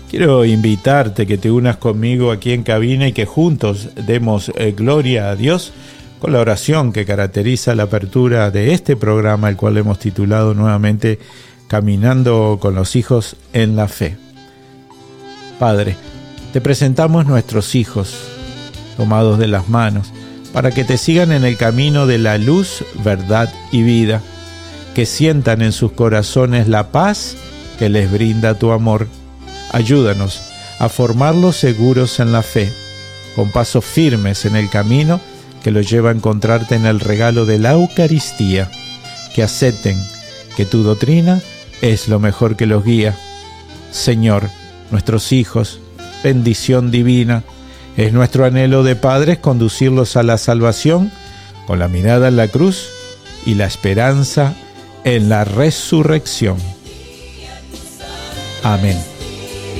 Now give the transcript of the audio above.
Quiero invitarte que te unas conmigo aquí en cabina y que juntos demos gloria a Dios con la oración que caracteriza la apertura de este programa, el cual hemos titulado nuevamente Caminando con los hijos en la fe. Padre, te presentamos nuestros hijos, tomados de las manos, para que te sigan en el camino de la luz, verdad y vida, que sientan en sus corazones la paz que les brinda tu amor. Ayúdanos a formarlos seguros en la fe, con pasos firmes en el camino que los lleva a encontrarte en el regalo de la Eucaristía, que acepten que tu doctrina es lo mejor que los guía. Señor, nuestros hijos, bendición divina, es nuestro anhelo de padres conducirlos a la salvación con la mirada en la cruz y la esperanza en la resurrección. Amén.